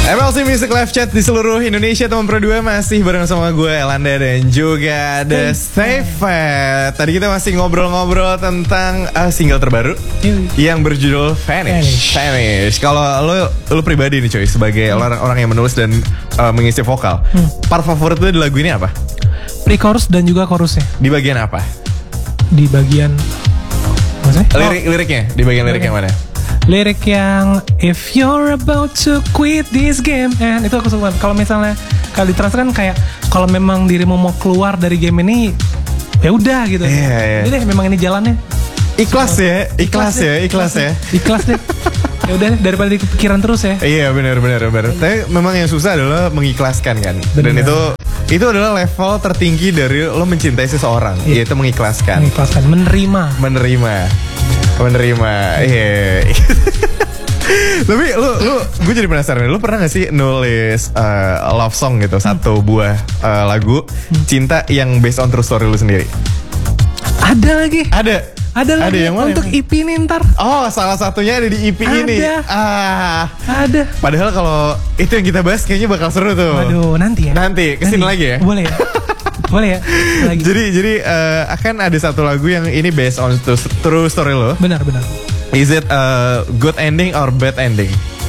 MLC Music Live Chat di seluruh Indonesia, teman Pro 2 masih bareng sama gue Elanda dan juga The Stay Fat. Tadi kita masih ngobrol-ngobrol tentang single terbaru yang berjudul Vanish. Kalau lo pribadi nih coy, sebagai orang yang menulis dan mengisi vokal, part favorit lo di lagu ini apa? Pre-chorus dan juga chorusnya. Di bagian apa? Di bagian liriknya. Di bagian lirik yang mana? Lirik yang if you're about to quit this game, and itu aku suka. Kalau misalnya kalau ditransfer kan kayak kalau memang dirimu mau keluar dari game ini, ya udah gitu. Jadi deh, memang ini jalannya. Ikhlas ya. Ikhlas deh. Ya udah daripada kepikiran terus ya. Iya benar. Tapi memang yang susah adalah mengikhlaskan kan. Bener. Dan itu adalah level tertinggi dari lo mencintai seseorang, yaitu mengikhlaskan. Menerima. Iya. Tapi gue jadi penasaran, lu pernah gak sih nulis love song gitu, satu buah lagu cinta yang based on true story lu sendiri? Ada lagi yang mana? Untuk EP ini ntar. Oh, salah satunya ada di EP ini. Ada. Padahal kalau itu yang kita bahas kayaknya bakal seru tuh. Waduh, nanti kesini lagi ya. Boleh ya. Lagi. Jadi akan ada satu lagu yang ini based on true story lo. Benar. Is it a good ending or bad ending?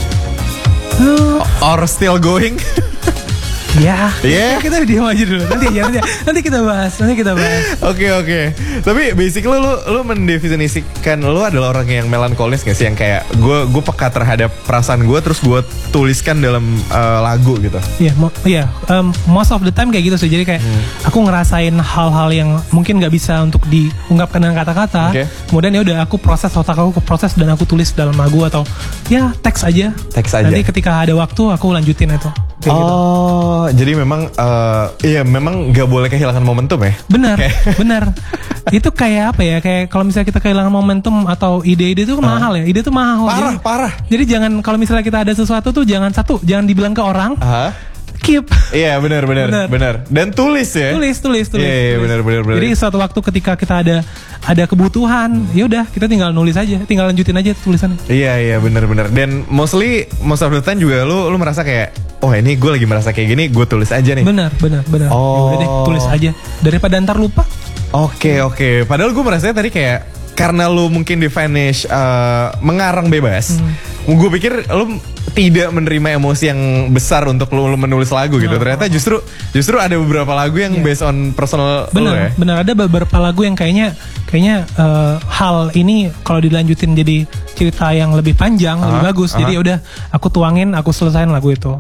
Or still going? Ya, kita diam aja dulu. Nanti kita bahas. Oke. Tapi basically lu mendefinisikan lu adalah orang yang melankolis gak sih, yang kayak gue peka terhadap perasaan gue terus gue tuliskan dalam lagu gitu. Iya, most of the time kayak gitu sih. Jadi kayak aku ngerasain hal-hal yang mungkin nggak bisa untuk diungkapkan dengan kata-kata. Kemudian ya udah aku proses, otak aku proses dan aku tulis dalam lagu atau ya teks aja. Nanti ketika ada waktu aku lanjutin itu. Jadi memang memang nggak boleh kehilangan momentum ya. Benar. Itu kayak apa ya? Kayak kalau misalnya kita kehilangan momentum atau ide-ide itu mahal ya. Ide itu mahal. Parah. Jadi jangan, kalau misalnya kita ada sesuatu tuh jangan dibilang ke orang. Keep. Iya benar. Dan tulis ya. Tulis. Iya benar. Jadi suatu waktu ketika kita ada kebutuhan, ya udah kita tinggal nulis aja, tinggal lanjutin aja tulisannya. Iya benar. Dan most of the time juga lu merasa kayak, oh ini gue lagi merasa kayak gini, gue tulis aja nih. Benar. Udah deh, tulis aja daripada ntar lupa. Oke. Padahal gue merasanya tadi kayak karena lu mungkin di Vanish mengarang bebas. Gue pikir lu tidak menerima emosi yang besar untuk lu menulis lagu gitu. Ternyata justru ada beberapa lagu yang based on personal. Benar, ada beberapa lagu yang kayaknya hal ini kalau dilanjutin jadi cerita yang lebih panjang, lebih bagus. Jadi udah aku tuangin, aku selesain lagu itu.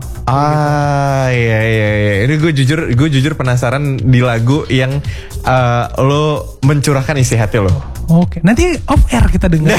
Iya. Ini gue jujur penasaran di lagu yang lo mencurahkan isi hati lo. Oke, nanti off air kita dengar.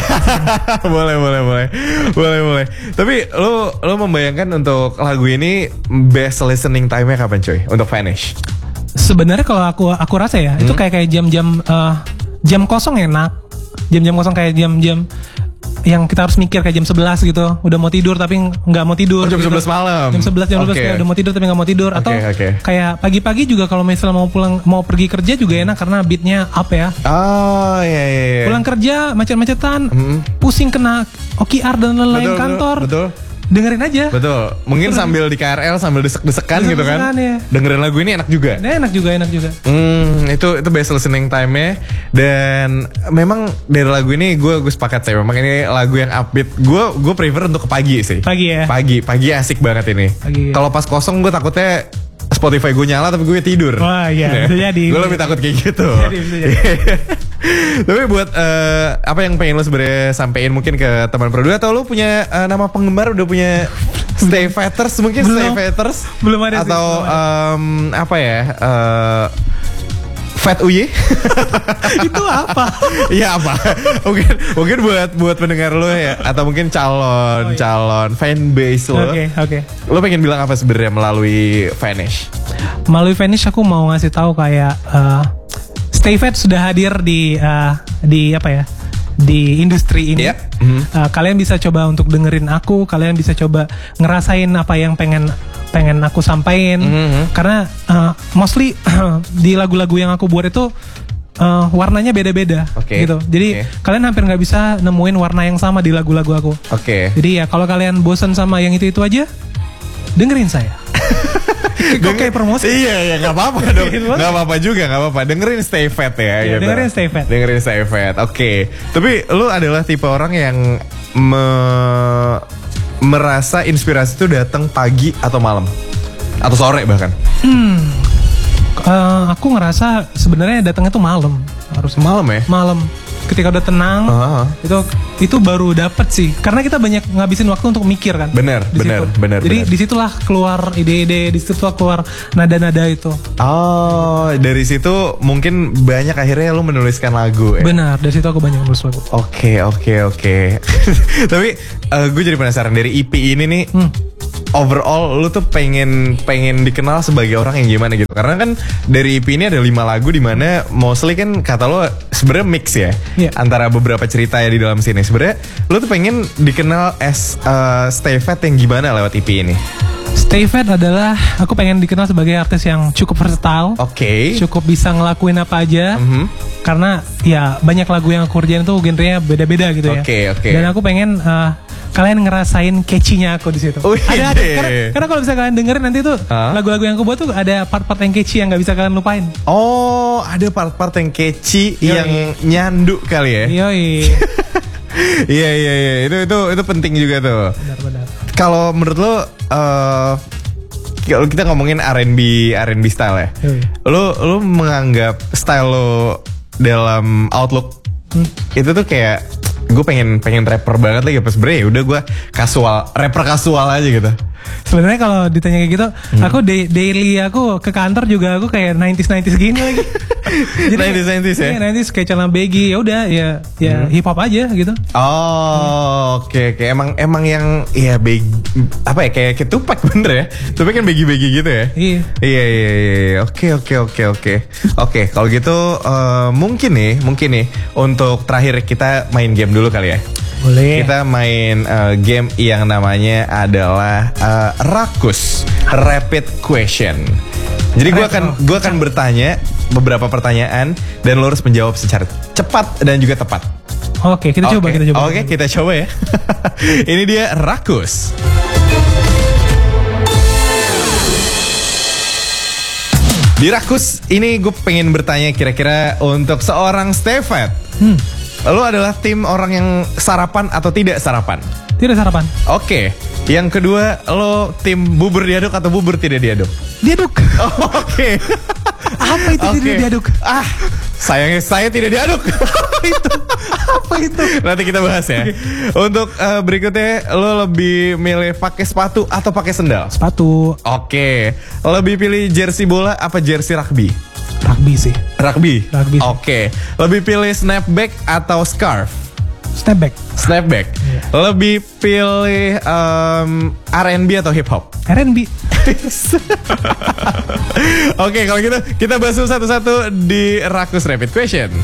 boleh. Tapi lo membayangkan untuk lagu ini best listening time-nya kapan coy? Untuk Vanish? Sebenarnya kalau aku rasa ya, itu kayak jam kosong enak. Jam kosong kayak jam yang kita harus mikir kayak jam 11 gitu. Udah mau tidur tapi nggak mau tidur. Jam gitu. 11 malam. Jam 11 kayak udah mau tidur tapi nggak mau tidur. Atau kayak pagi-pagi juga kalau misalnya mau pergi kerja juga enak karena beatnya up ya. Iya. Pulang kerja macet-macetan, pusing kena OKR dan lain-lain kantor. Betul. Dengerin aja. Betul. Mungkin sambil di KRL sambil desek-desekan gitu kan. Ya. Dengerin lagu ini enak juga. Enak juga. Itu best listening time-nya. Dan memang dari lagu ini gue sepakat sih. Memang ini lagu yang upbeat. Gue prefer untuk ke pagi sih. Pagi ya. Pagi asik banget ini. Kalau pas kosong gue takutnya Spotify gue nyala tapi gue tidur. Wah iya, bisa jadi. Gue lebih takut kayak gitu. Bisa jadi. Tapi buat apa yang pengen lo sebenarnya sampein mungkin ke teman Pro 2, atau lo punya nama penggemar, udah punya Stay Fatters mungkin? Stay Fatters belum ada atau sih, apa ya, Fat Uye. Itu apa? Iya apa? Mungkin buat pendengar lo ya, atau mungkin calon fanbase lo. Oke. Lo pengen bilang apa sebenarnya melalui Vanish? Melalui Vanish aku mau ngasih tahu kayak Stay Fat sudah hadir di apa ya? Di industri ini. Kalian bisa coba untuk dengerin aku, kalian bisa coba ngerasain apa yang pengen aku sampaikan. Karena mostly di lagu-lagu yang aku buat itu warnanya beda-beda gitu. Jadi kalian hampir nggak bisa nemuin warna yang sama di lagu-lagu aku. Jadi ya kalau kalian bosan sama yang itu aja, dengerin saya. Kok kayak promosi? Iya, nggak apa-apa dong. Nggak apa-apa juga, nggak apa-apa. Dengerin Stay Fat ya. Iya, gitu. dengerin Stay Fat. Dengerin Stay Fat. Oke. Tapi lu adalah tipe orang yang merasa inspirasi itu datang pagi atau malam atau sore bahkan. Aku ngerasa sebenarnya datangnya tuh malam. Harus malam ya. Malam. Ketika udah tenang, itu baru dapet sih. Karena kita banyak ngabisin waktu untuk mikir kan. Bener. Jadi disitulah keluar ide-ide, disitulah keluar nada-nada itu. Oh, dari situ mungkin banyak akhirnya lu menuliskan lagu ya. Benar, dari situ aku banyak menulis lagu. Oke. Tapi gue jadi penasaran dari EP ini nih. Overall lu tuh pengen dikenal sebagai orang yang gimana gitu. Karena kan dari EP ini ada 5 lagu di mana mostly kan kata lo sebenarnya mix ya. Yeah. Antara beberapa cerita ya di dalam sini. Sebenarnya lu tuh pengen dikenal as Stay Fat yang gimana lewat EP ini? Stay Fat adalah aku pengen dikenal sebagai artis yang cukup versatile. Oke. Cukup bisa ngelakuin apa aja. Karena ya banyak lagu yang aku kerjain tuh genrenya beda-beda gitu ya. Oke. Dan aku pengen kalian ngerasain catchy-nya aku di situ. Ada karena kalau bisa kalian dengerin nanti tuh lagu-lagu yang aku buat tuh ada part-part yang catchy yang nggak bisa kalian lupain. Oh, ada part-part yang catchy yang nyandu kali ya. Yoi. Iya. Itu penting juga tuh. Benar. Kalau menurut lo kalau kita ngomongin R&B style ya. Lo menganggap style lo dalam Outlook itu tuh kayak gue pengen rapper banget lagi pas sebenernya udah gue rapper kasual aja gitu. Sebenarnya kalau ditanya kayak gitu, aku daily aku ke kantor juga aku kayak 90s gini lagi. Jadi 90s ya? Iya, 90s kayak celana baggy, ya udah ya hip hop aja gitu. Oh, oke. Emang yang ya baggy apa ya kayak Tupac bener ya? Tupac kan baggy gitu ya? Iya. Oke. Oke, kalau gitu mungkin nih untuk terakhir kita main game dulu kali ya. Boleh. Kita main game yang namanya adalah Rakus Rapid Question. Jadi gue akan bertanya beberapa pertanyaan dan lo harus menjawab secara cepat dan juga tepat. Oke, kita coba. Oke, kita coba ya. Ini dia Rakus. Di Rakus ini gue pengen bertanya kira-kira untuk seorang Stay Fat. Lo adalah tim orang yang sarapan atau tidak sarapan? Tidak sarapan. Oke. Yang kedua, lo tim bubur diaduk atau bubur tidak diaduk? Diaduk. Oke. Apa itu tidak diaduk? Sayangnya saya tidak diaduk. Apa itu? Nanti kita bahas ya. Untuk berikutnya, lo lebih milih pakai sepatu atau pakai sendal? Sepatu. Oke. Lebih pilih jersey bola apa jersey rugby? Rugby sih. Rugby. Sih. Oke. Lebih pilih snapback atau scarf? Snapback. Yeah. Lebih pilih R&B atau hip hop? R&B. Oke, kalau gitu kita bahas satu-satu di Rakus Rapid Question.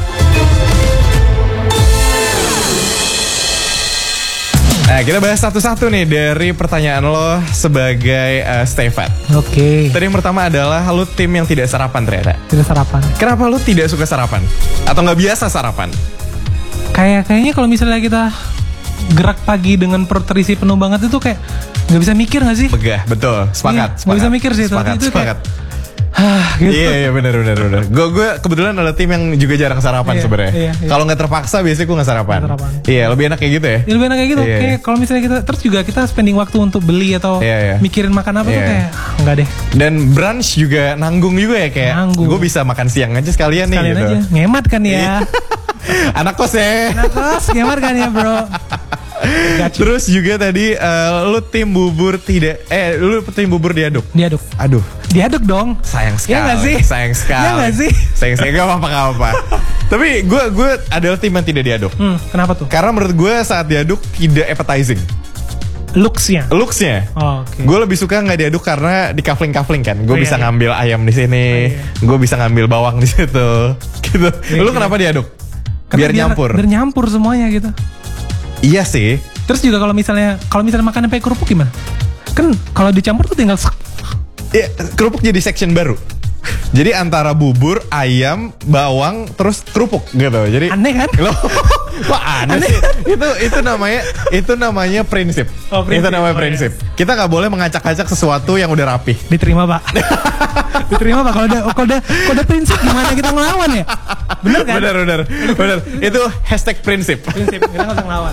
Nah, kita bahas satu-satu nih dari pertanyaan lo sebagai Stay Fat. Oke. Tadi yang pertama adalah lo tim yang tidak sarapan ternyata. Tidak sarapan. Kenapa lo tidak suka sarapan? Atau nggak biasa sarapan? Kayaknya kalau misalnya kita gerak pagi dengan perut terisi penuh banget itu kayak nggak bisa mikir nggak sih? Begah, betul. Sepakat. Nggak bisa mikir sih itu. Sepakat. Gitu. Iya benar. Gue kebetulan ada tim yang juga jarang sarapan sebenarnya. Iya. Kalau nggak terpaksa biasanya gue nggak sarapan. Iya, lebih enak kayak gitu ya. Lebih enak kayak gitu. Kayak kalau misalnya kita terus juga kita spending waktu untuk beli atau mikirin makan apa tuh kayak enggak deh. Dan brunch juga nanggung juga ya kayak. Gue bisa makan siang aja sekalian nih gitu. Aja. Ngemat kan ya. Anak kos ya. Anak kos ngemat kan ya bro. Terus juga tadi lu tim bubur lu tim bubur diaduk. Aduh. Diaduk dong. Sayang sekali. Ya gak sih? Sayang sekali. Ya gak sih? Sayang sekali. Gak apa-apa. Tapi gue adalah tim yang tidak diaduk. Kenapa tuh? Karena menurut gue saat diaduk tidak appetizing. Looksnya. Okay. Gue lebih suka nggak diaduk karena di kafling kan. Gue bisa ngambil ayam di sini. Gue bisa ngambil bawang di situ. Gitu. Lu kenapa diaduk? Biar nyampur. Biar nyampur semuanya gitu. Iya sih. Terus juga kalau misalnya makan sampai kerupuk gimana? Kan kalau dicampur tuh tinggal Iya, kerupuk jadi section baru. Jadi antara bubur, ayam, bawang, terus kerupuk gitu. Jadi Aneh kan? Loh, kok aneh sih? Itu namanya prinsip. Oh, prinsip. Itu namanya Oh, prinsip. Kita nggak boleh mengacak-acak sesuatu yang udah rapih. Diterima Pak. Diterima Pak. Kalau udah prinsip gimana kita ngelawan ya? Bener kan? Bener. Itu hashtag prinsip. Prinsip kita nggak usah ngelawan.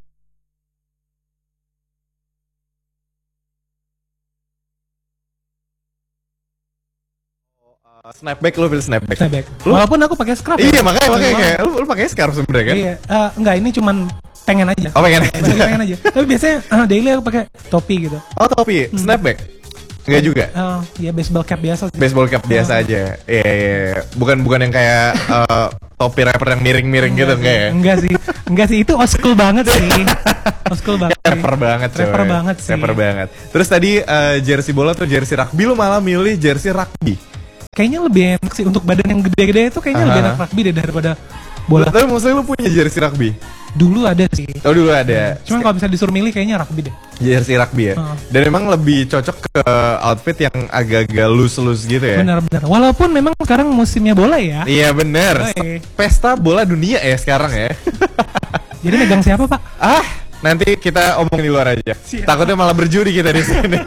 Snapback, lu pilih snapback. Walaupun aku pakai scrub. Iya, makanya kayak lu pakai scarf sebenarnya kan? Iya, enggak, ini cuman pengen aja. Oh, pengen aja. Pengen aja. Tapi biasanya daily aku pakai topi gitu. Oh, topi, snapback. Enggak juga. Ya baseball cap biasa sih. Baseball cap biasa aja. Iya. Bukan yang kayak topi rapper yang miring-miring gitu enggak ya? Enggak sih, itu old school banget sih. Old school banget. Rapper banget sih. Rapper banget. Terus tadi jersey bola atau jersey rugby, lu malah milih jersey rugby. Kayaknya lebih enak sih untuk badan yang gede-gede itu, kayaknya lebih enak rugby deh daripada bola. Tapi maksudnya lu punya jersey rugby? Dulu ada sih. Oh, dulu ada. Cuman kalau bisa disuruh milih kayaknya rugby deh. Jersey rugby ya. Dan memang lebih cocok ke outfit yang agak-agak loose gitu ya. Benar. Walaupun memang sekarang musimnya bola ya. Iya benar. Pesta bola dunia ya sekarang ya. Jadi megang siapa Pak? Nanti kita omongin di luar aja. Siap. Takutnya malah berjudi kita di sini.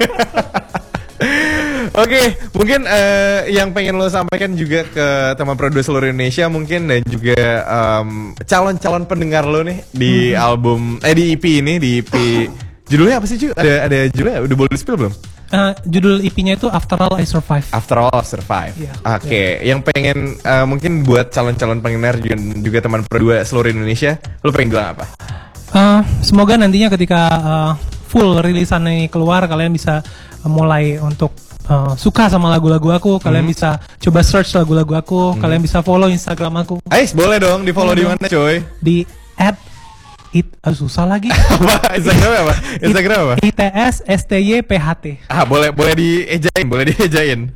Oke, mungkin yang pengen lo sampaikan juga ke teman produser seluruh Indonesia mungkin, dan juga calon-calon pendengar lo nih di album di EP ini, di EP judulnya apa sih Cu? Ada judulnya, udah boleh di-spill belum? Judul EP-nya itu After All I Survive. After All I Survive. Yeah, Oke, yang pengen mungkin buat calon-calon pendengar juga teman produser seluruh Indonesia, lo pengen bilang apa? Semoga nantinya ketika full rilisan ini keluar, kalian bisa mulai untuk suka sama lagu-lagu aku, kalian bisa coba search lagu-lagu aku, kalian bisa follow Instagram aku. Boleh dong di follow di mana coy? Di susah lagi. Instagram apa? ITS STYPHT. Boleh diejain.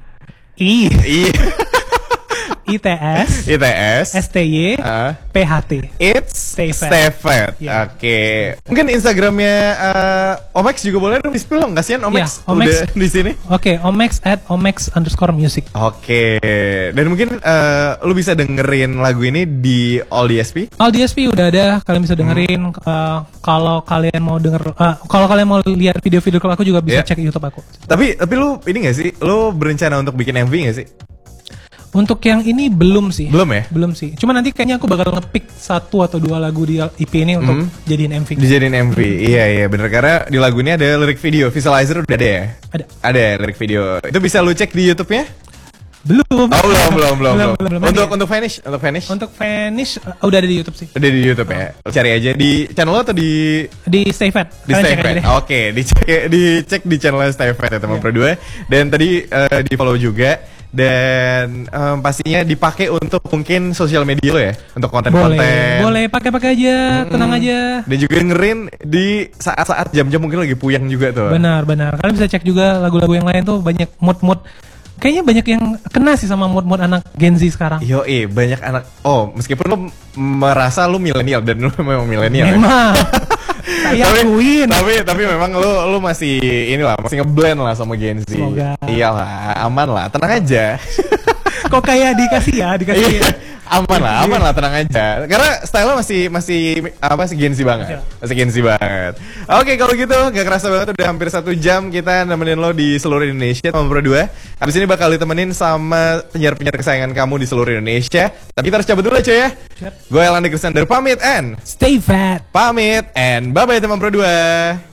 ITS STY PHT. It's Stay Fat. Yeah. Oke. Mungkin Instagramnya Omex juga boleh dong di-spill dong. Kasian Omex udah di sini. Oke, Omex @omex_music. Oke. Dan mungkin lu bisa dengerin lagu ini di All DSP. All DSP udah ada, kalian bisa dengerin. Kalau kalian mau lihat video-video kalau aku juga bisa cek YouTube aku. Tapi lu ini nggak sih? Lu berencana untuk bikin MV nggak sih? Untuk yang ini belum sih. Belum ya? Belum sih. Cuman nanti kayaknya aku bakal nge-pick 1 atau 2 lagu di EP ini untuk jadiin MV. Dijadiin MV. Iya bener, karena di lagu ini ada lirik video. Visualizer udah ada ya? Ada lirik video. Itu bisa lu cek di YouTube-nya? Belum. Belum. Untuk Vanish? Untuk Vanish udah ada di YouTube sih. Udah di YouTube ya. Cari aja di channel lo atau di Stay Fat. Di Stay Fat. Oke, dicek di channel Stay Fat ya teman produser. Dan tadi di follow juga. Dan pastinya dipakai untuk mungkin sosial media lo ya, untuk konten-konten. Boleh pakai aja, tenang aja. Dan juga dengerin di saat-saat jam-jam mungkin lagi puyeng juga tuh. Benar. Kalian bisa cek juga lagu-lagu yang lain tuh, banyak mood. Kayaknya banyak yang kena sih sama mood anak Gen Z sekarang. Banyak anak. Meskipun lo merasa lo milenial dan lo memang milenial. Memang. Saya akuin. Tapi memang lo masih masih ngeblend lah sama Gen Z. Semoga. Iyalah, aman lah, tenang aja. Kok kayak dikasih ya? Aman lah, tenang aja. Karena style-nya masih Gen Z banget. Masih Gen Z banget. Oke, kalau gitu gak kerasa banget udah hampir 1 jam kita nemenin lo di seluruh Indonesia teman berdua. Habis ini bakal ditemenin sama penyiar-penyiar kesayangan kamu di seluruh Indonesia. Tapi kita harus cabut dulu aja ya. Gue Elanda Kristander pamit and Stay Fat. Pamit and bye-bye teman berdua.